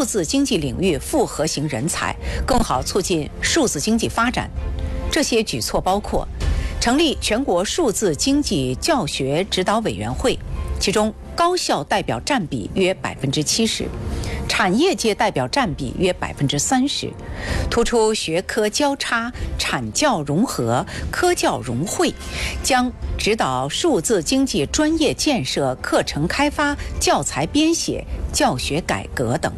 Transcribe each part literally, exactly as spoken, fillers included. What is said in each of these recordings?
数字经济领域复合型人才，更好促进数字经济发展。这些举措包括成立全国数字经济教学指导委员会，其中高校代表占比约百分之七十，产业界代表占比约百分之三十，突出学科交叉、产教融合、科教融汇，将指导数字经济专业建设、课程开发、教材编写、教学改革等。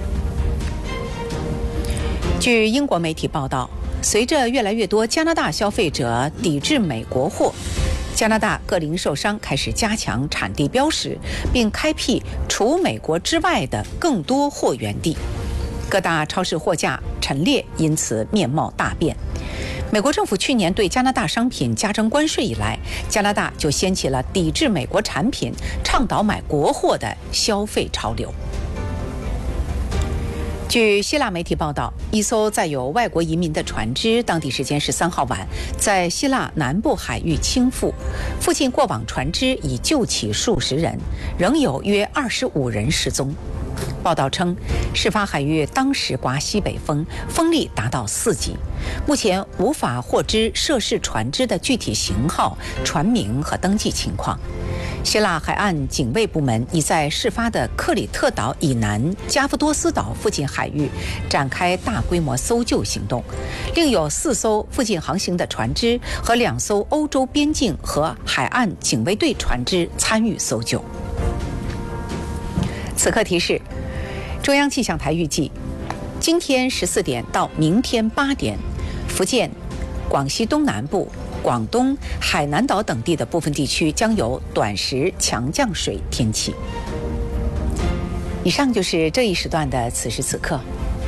据英国媒体报道，随着越来越多加拿大消费者抵制美国货，加拿大各零售商开始加强产地标识，并开辟除美国之外的更多货源地。各大超市货架陈列，因此面貌大变。美国政府去年对加拿大商品加征关税以来，加拿大就掀起了抵制美国产品、倡导买国货的消费潮流。据希腊媒体报道，一艘载有外国移民的船只，当地时间十三号晚在希腊南部海域倾覆，附近过往船只已救起数十人，仍有约二十五人失踪。报道称，事发海域当时刮西北风，风力达到四级。目前无法获知涉事船只的具体型号、船名和登记情况。希腊海岸警卫部门已在事发的克里特岛以南加夫多斯岛附近海域展开大规模搜救行动，另有四艘附近航行的船只和两艘欧洲边境和海岸警卫队船只参与搜救。此刻提示，中央气象台预计，今天十四点到明天八点，福建、广西东南部、广东、海南岛等地的部分地区将有短时强降水天气。以上就是这一时段的此时此刻，